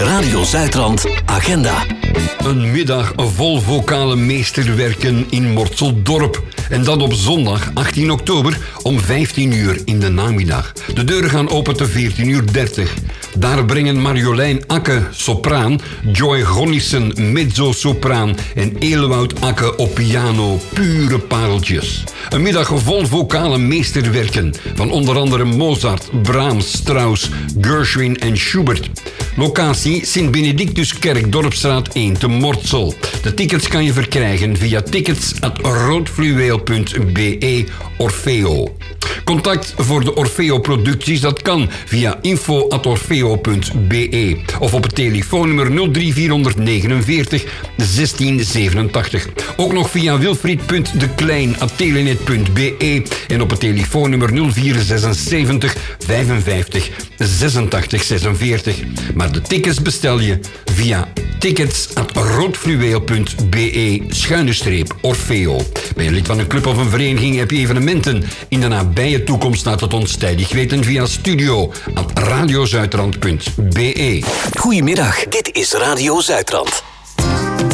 Radio Zuidrand Agenda. Een middag vol vocale meesterwerken in Mortseldorp. En dat op zondag 18 oktober om 15 uur in de namiddag. De deuren gaan open te 14:30. Daar brengen Marjolein Akke, sopraan, Joy Gonnissen, mezzo-sopraan en Elowoud Akke op piano, pure pareltjes. Een middag vol vocale meesterwerken van onder andere Mozart, Brahms, Strauss, Gershwin en Schubert. Locatie Sint-Benedictuskerk, Dorpstraat 1 te Mortsel. De tickets kan je verkrijgen via tickets@roodfluweel.be Orfeo. Contact voor de Orfeo-producties, dat kan via info@orfeo.be of op het telefoonnummer 03449 1687. Ook nog via wilfried.deklein@telenet.be en op het telefoonnummer 0476 55 86 46. Maar de tickets bestel je via tickets@roodfluweel.be/Orfeo. Ben je lid van een club of een vereniging, heb je evenementen in de nabije toekomst, laat het ons tijdig weten via studio@radiozuidrand.be. Goedemiddag, dit is Radio Zuidrand.